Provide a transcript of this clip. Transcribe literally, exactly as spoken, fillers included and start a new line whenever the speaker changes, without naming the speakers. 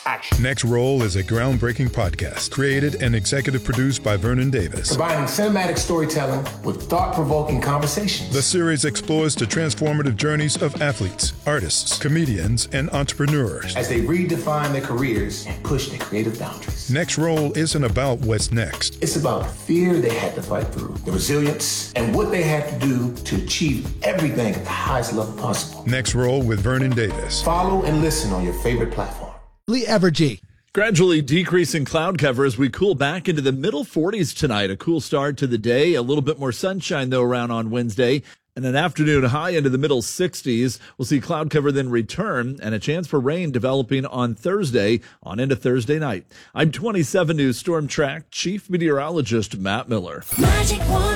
action.
Next Roll is a groundbreaking podcast created and executive produced by Vernon Davis.
Combining cinematic storytelling with thought-provoking conversations.
The series explores the transformative journeys of athletes, artists, comedians, and entrepreneurs
as they redefine their careers and push their creative boundaries.
Next Roll isn't about what's next.
It's about the fear they had to fight through, the resilience, and what they had to do to achieve everything at the highest level possible.
Next Roll with Vernon Davis.
Follow and listen on your favorite platform.
Lee Evergy.
Gradually decreasing cloud cover as we cool back into the middle forties tonight. A cool start to the day. A little bit more sunshine, though, around on Wednesday. And an afternoon high into the middle sixties. We'll see cloud cover then return and a chance for rain developing on Thursday on into Thursday night. I'm twenty-seven News Storm Track Chief Meteorologist Matt Miller.
Magic One.